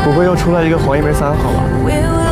不会又出来一个黄一梅3号吧？